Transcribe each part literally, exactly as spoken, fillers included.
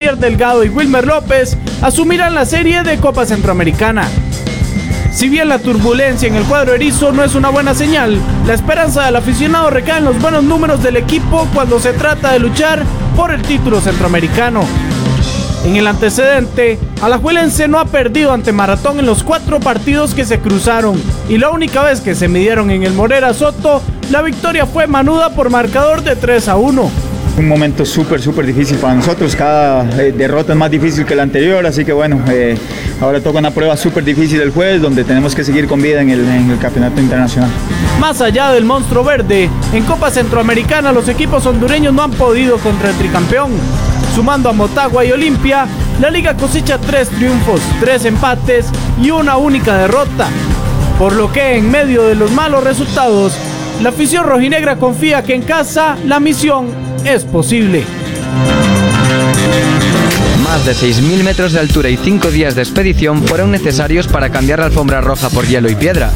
Javier Delgado y Wilmer López asumirán la serie de Copa Centroamericana. Si bien la turbulencia en el cuadro erizo no es una buena señal, la esperanza del aficionado recae en los buenos números del equipo cuando se trata de luchar por el título centroamericano. En el antecedente, Alajuelense no ha perdido ante Maratón en los cuatro partidos que se cruzaron, y la única vez que se midieron en el Morera Soto, la victoria fue manuda por marcador de tres a uno. Un momento súper, súper difícil para nosotros. Cada eh, derrota es más difícil que la anterior, así que bueno, eh, ahora toca una prueba súper difícil el jueves, donde tenemos que seguir con vida en el, en el campeonato internacional. Más allá del monstruo verde, en Copa Centroamericana los equipos hondureños no han podido contra el tricampeón. Sumando a Motagua y Olimpia, la liga cosecha tres triunfos, tres empates y una única derrota. Por lo que en medio de los malos resultados, la afición rojinegra confía que en casa la misión es posible. Más de seis mil metros de altura y cinco días de expedición fueron necesarios para cambiar la alfombra roja por hielo y piedra.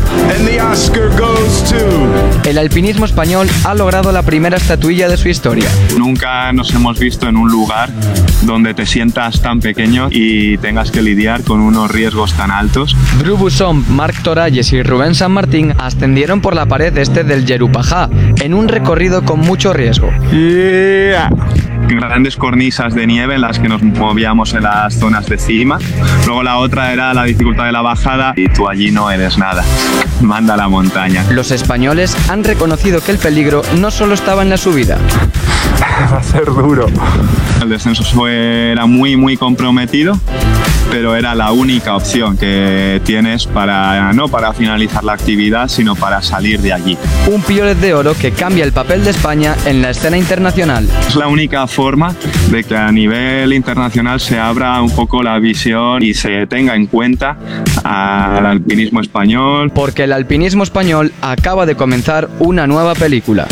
El alpinismo español ha logrado la primera estatuilla de su historia. Nunca nos hemos visto en un lugar donde te sientas tan pequeño y tengas que lidiar con unos riesgos tan altos. Drew Busson, Marc Toralles y Rubén San Martín ascendieron por la pared este del Yerupajá en un recorrido con mucho riesgo. Yeah. Grandes cornisas de nieve en las que nos movíamos en las zonas de cima. Luego la otra era la dificultad de la bajada y tú allí no eres nada. Manda la montaña. Los españoles han reconocido que el peligro no solo estaba en la subida. Va a ser duro. El descenso fue, era muy muy comprometido, pero era la única opción que tienes para, no para finalizar la actividad, sino para salir de allí. Un piolet de oro que cambia el papel de España en la escena internacional. Es la única forma de que a nivel internacional se abra un poco la visión y se tenga en cuenta al alpinismo español. Porque el alpinismo español acaba de comenzar una nueva película.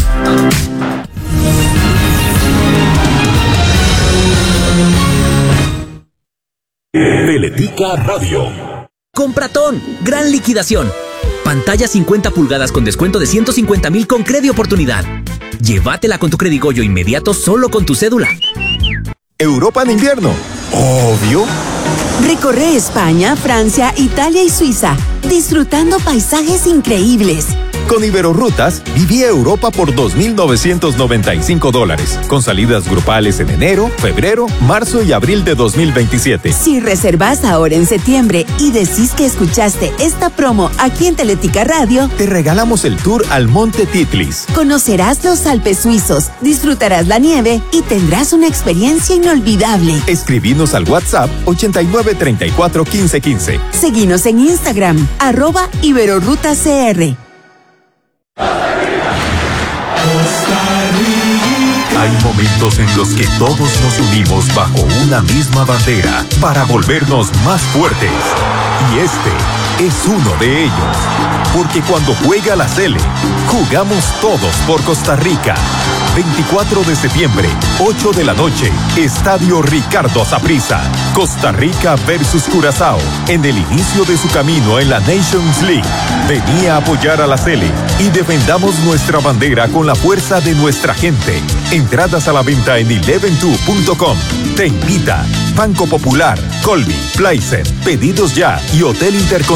Teletica Radio. Compratón, gran liquidación. Pantalla cincuenta pulgadas con descuento de ciento cincuenta mil con Credi Oportunidad. Llévatela con tu Credigoyo inmediato solo con tu cédula. Europa en invierno. Obvio. Recorre España, Francia, Italia y Suiza, disfrutando paisajes increíbles. Con Iberorrutas, viví Europa por dos mil novecientos noventa y cinco dólares, con salidas grupales en enero, febrero, marzo y abril de dos mil veintisiete. Si reservas ahora en septiembre y decís que escuchaste esta promo aquí en Teletica Radio, te regalamos el tour al Monte Titlis. Conocerás los Alpes suizos, disfrutarás la nieve y tendrás una experiencia inolvidable. Escribinos al WhatsApp ochenta y nueve, treinta y cuatro, quince, quince. Seguinos en Instagram, arroba IberorrutaCR. Hay momentos en los que todos nos unimos bajo una misma bandera para volvernos más fuertes. Y este es uno de ellos. Porque cuando juega la Sele, jugamos todos por Costa Rica. veinticuatro de septiembre, ocho de la noche, Estadio Ricardo Saprissa. Costa Rica versus Curazao, en el inicio de su camino en la Nations League. Vení a apoyar a la Sele y defendamos nuestra bandera con la fuerza de nuestra gente. Entradas a la venta en eleven two punto com. Te invita Banco Popular, Colby, Placer, Pedidos Ya y Hotel Intercontinental.